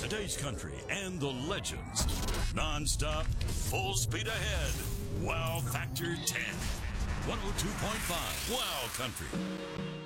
today's country, and the legends. Non-stop, full speed ahead. Wow Factor 10. 102.5 Wow Country.